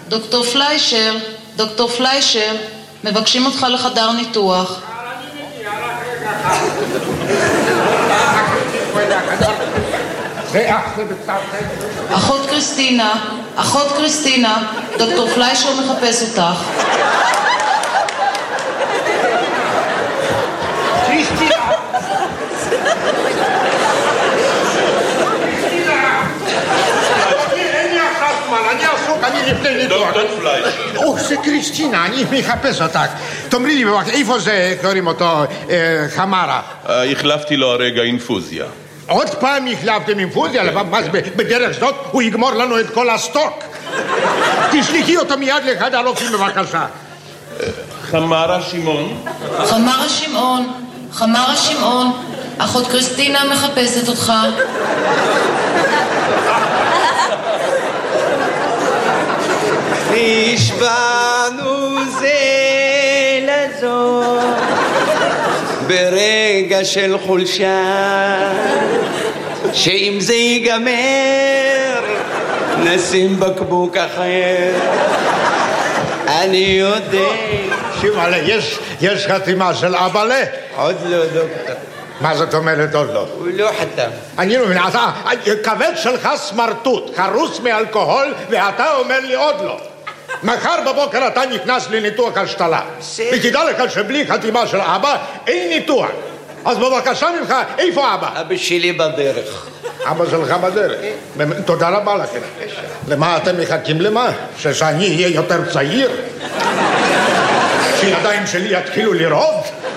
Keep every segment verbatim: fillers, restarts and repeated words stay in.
דוקטור פליישר, דוקטור פליישר, מבקשים אותך לחדר ניתוח. אחות קריסטינה, אחות קריסטינה, דוקטור פליישר מחפש אותך. קריסטינה! אין לי עכשיו זמן, אני עסוק, אני לפני ניתוח. דוקטור פליישר. או, זה קריסטינה, אני מחפש אותך. תאמרי לי בבקשה, איפה זה, קוראים אותו, חמרה? החלפתי לו הרגע אינפוזיה. עוד פעם החלפתם אינפוזיה? בדרך זאת הוא יגמור לנו את כל הסטוק. תשליחי אותו מיד לאחד הרופאים בבקשה. חמרה שמעון. חמרה שמעון, חמרה שמעון, אחות קריסטינה מחפשת אותך. נשבענו זה לזו ברגע של חולשה, שאם זה ייגמר נשים בקבוק אחר. אני יודע. שימאלה, יש, יש חתימה של אבאלה? עוד לא, דוקטור. מה זאת אומרת עוד לא? הוא לא חתם. אני לא מבין, אתה, כבד שלך סמרטוט, חרוס מאלכוהול, ואתה אומר לי עוד לא. מחר בבוקר אתה נכנס לניתוח השתלה. ותדע לך שבלי חתימה של אבא אין ניתוח. אז בבקשה ממך, איפה אבא? אבא שלי בדרך. אבא שלך בדרך. תודה רבה לכם. למה אתם מחכים למה? שאני אהיה יותר צעיר? שידיים שלי יתחילו לרעוד?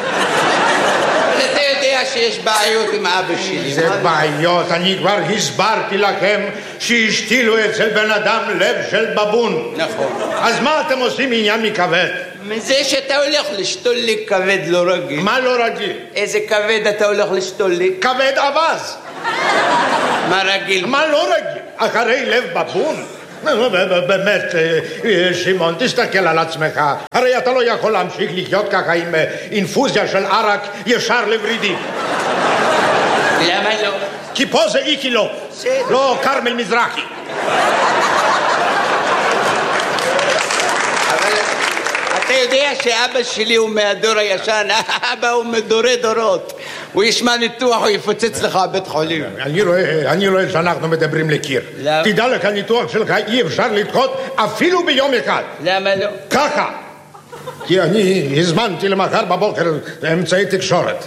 אתה יודע שיש בעיות עם אבא שלי. זה בעיות, אני כבר הסברתי לכם שהשתילו אצל בן אדם לב של בבון. נכון. אז מה אתם עושים עניין מכבד? מזה שאתה הולך לשתול לי כבד לא רגיל. מה לא רגיל? איזה כבד אתה הולך לשתול לי? כבד אבז. מה רגיל? מה לא רגיל? אחרי לב בבון? באמת, שמעון, תסתכל על עצמך. הרי אתה לא יכול להמשיך לחיות ככה עם אינפוזיה של ערק ישר לורידים. למה לא? כי פה זה איקילו, לא קרמל מזרחי. אבל אתה יודע שאבא שלי הוא מהדור הישן, אבא הוא מדורי דורות. הוא ישמע ניתוח, הוא יפוצץ לך בית חולים. אני רואה, אני רואה שאנחנו מדברים לקיר. למה? תדע לך, הניתוח שלך אי אפשר לדחות אפילו ביום אחד. למה לא? ככה. כי אני הזמנתי למחר בבוקר אמצעי תקשורת.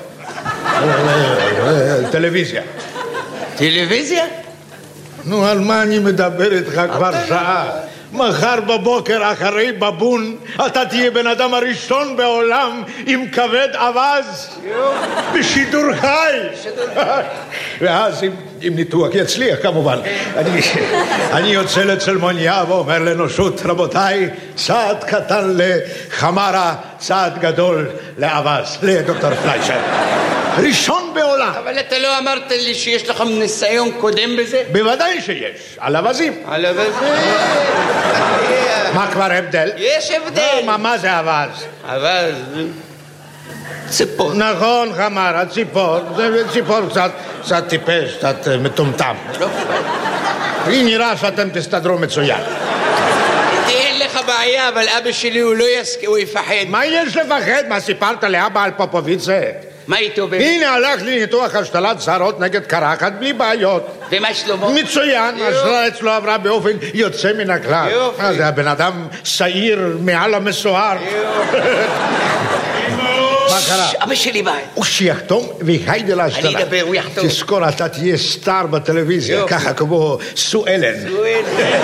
טלוויזיה. טלוויזיה? נו, על מה אני מדבר איתך כבר שעה? מחר בבוקר אחרי בבון אתה תהיה בן אדם הראשון בעולם עם כבד אבז בשידור חי. ואז אם ניתוח יצליח כמובן, אני יוצא לצלמוניה ואומר לאנושות, רבותיי, צעד קטן לחמרה, צעד גדול לאבז, לדוקטור פליישר, ראשון בעולם. אבל אתה לא אמרת לי שיש לך ניסיון קודם בזה? בוודאי שיש, על אבזים. על אבזים. מה כבר הבדל? יש הבדל. מה זה אבז? אבז ציפור. נכון, חמרה, ציפור. זה ציפור קצת טיפש, קצת מטומטם. לי נראה שאתם תסתדרו מצוין. אין לך בעיה, אבל אבא שלי הוא לא יסכים, הוא יפחד. מה יש לפחד? מה סיפרת לאבא על פופוביצה? מה איתו באמת? הנה הלך לי ניתוח השתלת שערות נגד קרחת בלי בעיות. ומה שלמה? מצוין, השתלה אצלו עברה באופן יוצא מן הכלל. יופי. זה הבן אדם שעיר מעל המסוער. מה קרה? אבא שלי בא. הוא שיחתום והיידה להשתלה. אני אדבר, הוא יחתום. תזכור, אתה תהיה סטאר בטלוויזיה, יופי. ככה כמו סו אלן. סו אלן.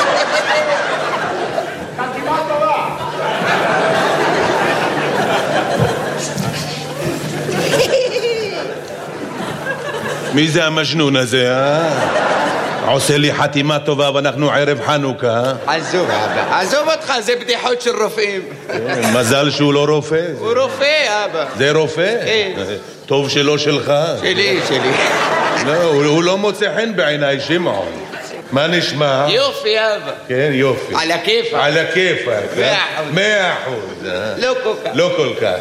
מי זה המג'נון הזה, אה? עושה לי חתימה טובה ואנחנו ערב חנוכה. עזוב אבא, עזוב אותך, זה בדיחות של רופאים. מזל שהוא לא רופא. הוא רופא אבא. זה רופא? כן. טוב שלא שלך. שלי, שלי. לא, הוא לא מוצא חן בעיניי, שמעון. מה נשמע? יופי אבא. כן, יופי. על הכיפה. על הכיפה. מאה אחוז. מאה אחוז. לא כל כך. לא כל כך.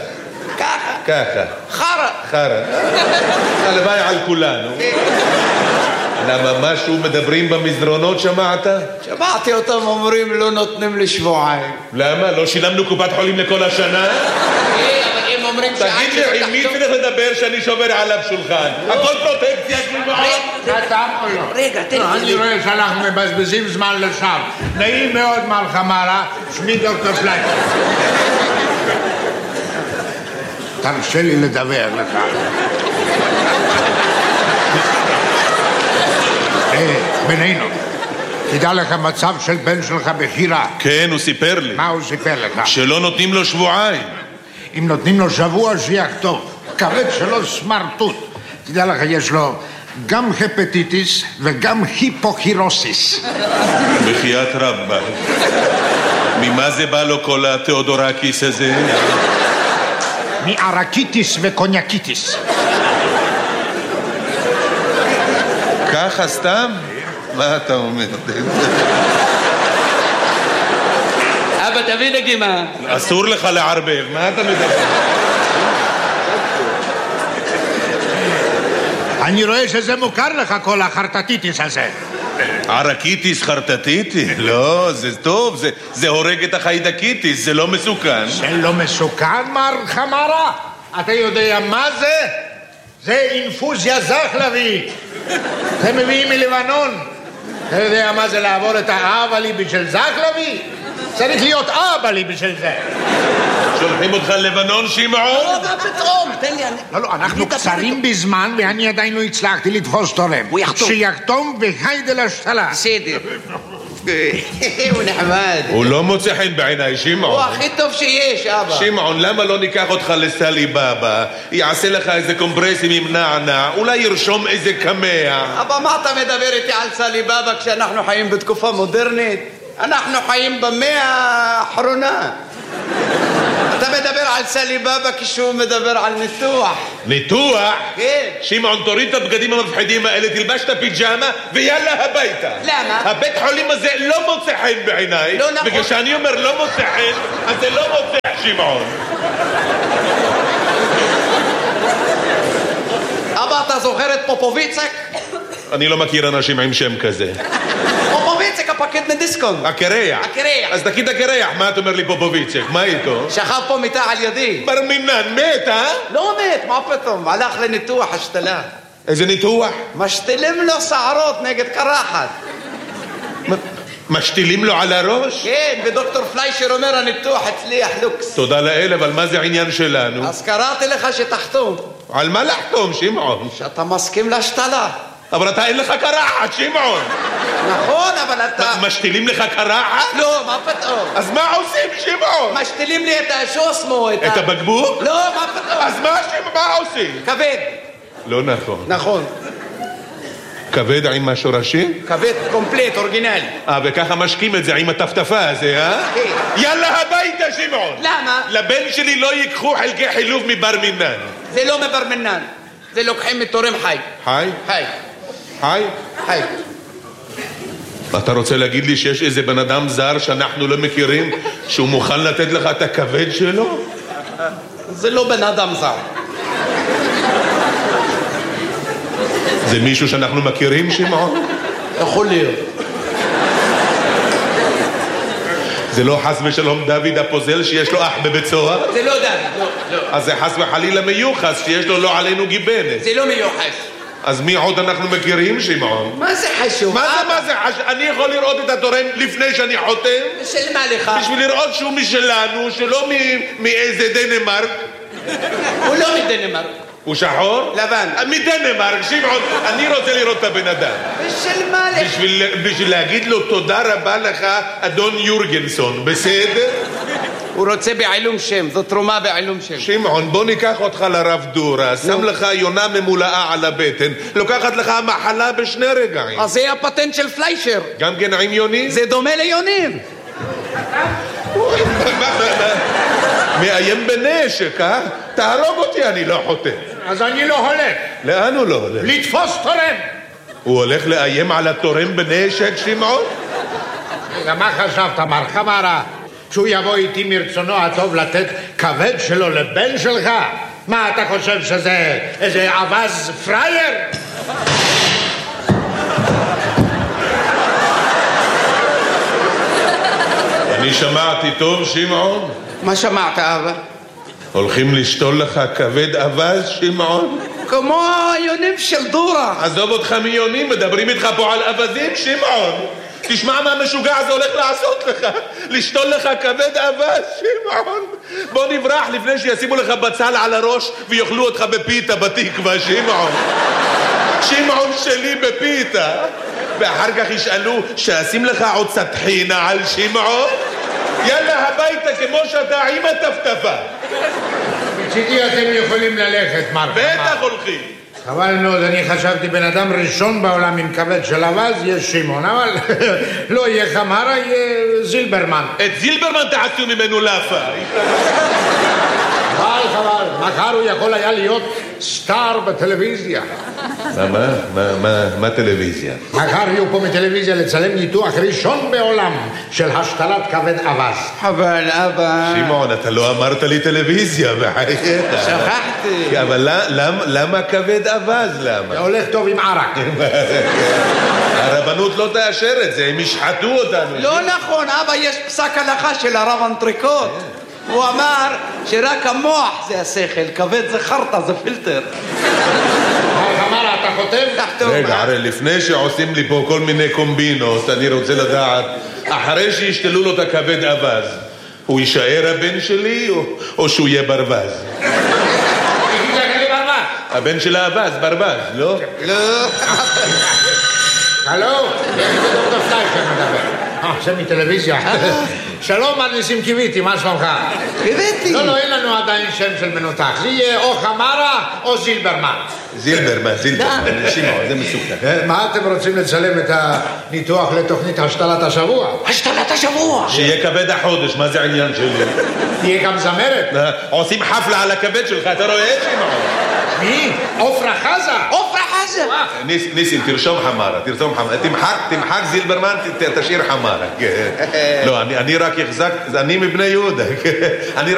ככה. ככה. חרא. חרא. הלוואי על כולנו. למה משהו מדברים במסדרונות שמעת? שמעתי אותם אומרים לא נותנים לי שבועיים. למה? לא שילמנו קופת חולים לכל השנה? אבל הם אומרים שעד תגיד לי, עם מי צריך לדבר שאני שובר עליו שולחן? הכל פרוטקציה שמעון? אתה או לא? רגע, תן לי. אני רואה שאנחנו מבזבזים זמן לשווא. נעים מאוד מר חמרה, שמי דוקטור פלייק. תרשה לי לדבר לך. בינינו, תדע לך מצב של בן שלך בחירה. כן, הוא סיפר לי. מה הוא סיפר לך? שלא נותנים לו שבועיים. אם נותנים לו שבוע שיחטוף. כבד שלו סמרטוט. תדע לך, יש לו גם הפטיטיס וגם היפוכירוסיס. בחיית רבא. ממה זה בא לו כל התיאודורקיס הזה? מערקיטיס וקוניאקיטיס. ככה סתם? מה אתה אומר? אבא, תביא נגימה. אסור לך לערבב, מה אתה מדבר? אני רואה שזה מוכר לך כל החרטטיטיס הזה. ערקיטיס חרטטיטיס? לא, זה טוב, זה, זה הורג את החיידקיטיס, זה לא מסוכן. זה לא מסוכן, מר חמרה? אתה יודע מה זה? זה אינפוזיה זחלבית. זה מביאים מלבנון. אתה יודע מה זה לעבור את האבלי בשביל זחלבי? צריך להיות אבלי בשביל זה. שולחים אותך ללבנון, שמעון? לא, מה פתאום? תן לי... לא, לא, אנחנו קצרים בזמן ואני עדיין לא הצלחתי לתפוס תורם. הוא יחתום. שיחתום והיידה להשתלה. בסדר. הוא נחמד. הוא לא מוצא חן בעיניי, שמעון. הוא הכי טוב שיש, אבא. שמעון, למה לא ניקח אותך לסלי בבא? יעשה לך איזה קומפרסים עם נענע, אולי ירשום איזה קמע. אבא, מה אתה מדבר איתי על סלי בבא כשאנחנו חיים בתקופה מודרנית? אנחנו חיים במאה האחרונה. אתה מדבר על סלי בבא כשהוא מדבר על ניתוח. ניתוח? כן. שמעון, תוריד את הבגדים המפחידים האלה, תלבש את הפיג'מה ויאללה הביתה. למה? הבית חולים הזה לא מוצא חן בעיניי. לא נכון. וכשאני אומר לא מוצא חן, אז זה לא מוצא, שמעון. אבא, אתה זוכר את פופוביצק? אני לא מכיר אנשים עם שם כזה. פופוביצק, הפקיד מדיסקון. הקרח. הקרח. אז תגיד הקרח, מה אתה אומר לי פופוביצ'ק? מה איתו? שכב פה מיטה על ידי. בר מינן, מת, אה? לא מת, מה פתאום? הלך לניתוח השתלה. איזה ניתוח? משתילים לו שערות נגד קרחת. משתילים לו על הראש? כן, ודוקטור פליישר אומר הניתוח הצליח לוקס. תודה לאל, אבל מה זה העניין שלנו? אז קראתי לך שתחתום. על מה לחתום, שמעון? שאתה מסכים להשתלה. אבל אתה אין לך קרחת, שמעון. נכון, אבל אתה... משתילים לך קרחת? לא, מה פתאום? אז מה עושים, שמעון? משתילים לי את השוסמו, את ה... את הבקבוק? לא, מה פתאום? אז מה, מה עושים? כבד. לא נכון. נכון. כבד עם השורשים? כבד קומפלט, אורגינלי. אה, וככה משקים את זה עם הטפטפה הזה, אה? כן. יאללה הביתה, שמעון. למה? לבן שלי לא ייקחו חלקי חילוף מבר מינן. זה לא מבר מינן. זה לוקחים מתורם חי. חי? חי. חי? חי. אתה רוצה להגיד לי שיש איזה בן אדם זר שאנחנו לא מכירים שהוא מוכן לתת לך את הכבד שלו? זה לא בן אדם זר. זה מישהו שאנחנו מכירים, שמעון? יכול להיות. זה לא חס ושלום דוד הפוזל שיש לו אח בבית סוהר? זה לא דוד, לא, לא. אז זה חס וחלילה מיוחס שיש לו לא עלינו גיבנת. זה לא מיוחס. אז מי עוד אנחנו מכירים, שמעון? מה זה חשוב? מה זה, מה זה חשוב? אני יכול לראות את התורם לפני שאני חותם? של מה לך? בשביל לראות שהוא משלנו, שלא מאיזה דנמרק. הוא לא מדנמרק. הוא שחור? לבן. מדנמרק, שמעון, אני רוצה לראות את הבן אדם. בשביל מה לך? בשביל, בשביל להגיד לו תודה רבה לך, אדון יורגנסון, בסדר? הוא רוצה בעילום שם, זו תרומה בעילום שם. שמעון, בוא ניקח אותך לרב דורה, שם לך יונה ממולאה על הבטן, לוקחת לך המחלה בשני רגעים. אז זה הפטנט של פליישר. גם כן עם יונים? זה דומה ליונים. מאיים בנשק, אה? תהרוג אותי, אני לא חותם. אז אני לא הולך. לאן הוא לא הולך? לתפוס תורם. הוא הולך לאיים על התורם בנשק, שמעון? מה חשבת, מר חמרה? שהוא יבוא איתי מרצונו הטוב לתת כבד שלו לבן שלך? מה, אתה חושב שזה איזה אבז פרייר? אני שמעתי טוב, שמעון? מה שמעת, אבא? הולכים לשתול לך כבד אווז, שמעון? כמו היונים של דורה. עזוב אותך מיונים, מדברים איתך פה על אווזים, שמעון. תשמע מה המשוגע הזה הולך לעשות לך. לשתול לך כבד אווז, שמעון. בוא נברח לפני שישימו לך בצל על הראש ויאכלו אותך בפיתה בתקווה, שמעון. שמעון שלי בפיתה. ואחר כך ישאלו שאשים לך עוד סטחינה על שמעון. יאללה הביתה כמו שאתה עם הטפטפה. מצידי אתם יכולים ללכת, מר חמר. בטח הולכים. חבל מאוד, אני חשבתי בן אדם ראשון בעולם עם כבד של אווז, יש שמעון, אבל לא יהיה חמרה, יהיה זילברמן. את זילברמן תעשו ממנו לאפה. חבל, חבל, מחר הוא יכול היה להיות סטאר בטלוויזיה. מה, מה? מה, מה, מה טלוויזיה? מחר יהיו פה מטלוויזיה לצלם ניתוח ראשון בעולם של השתלת כבד אווז. אבל אבא... שמעון, אתה לא אמרת לי טלוויזיה, בחייך. שכחתי. אבל למה, למה כבד אווז? למה? זה הולך טוב עם ערק. הרבנות לא תאשר את זה, הם ישחטו אותנו. לא נכון, אבא, יש פסק הלכה של הרב אנטריקוט. הוא אמר שרק המוח זה השכל, כבד זה חרטה, זה פילטר. מר חמרה, אתה חותם? תחתום. רגע, הרי לפני שעושים לי פה כל מיני קומבינות, אני רוצה לדעת, אחרי שישתלו לו את הכבד אווז, הוא יישאר הבן שלי או, או שהוא יהיה ברווז? הבן של האווז, ברווז, לא? לא. הלו, זה דוקטור פליישר מדבר. אה, זה מטלוויזיה. שלום, מר ניסים קיוויתי, מה שלומך? קיוויתי. לא, לא, אין לנו עדיין שם של מנותח. זה יהיה או חמרה או זילברמן. זילברמן, זילברמן, שמעון, זה מסוכן. מה אתם רוצים לצלם את הניתוח לתוכנית השתלת השבוע? השתלת השבוע. שיהיה כבד החודש, מה זה העניין שלי? תהיה גם זמרת. עושים חפלה על הכבד שלך, אתה רואה, שמעון? מי? עופרה חזה. עופרה חזה. ניסים, תרשום חמרה, תרשום חמרה. תמחק זילברמן, תשאיר חמרה. לא, אני רק החזק, אני מבני יהודה. אני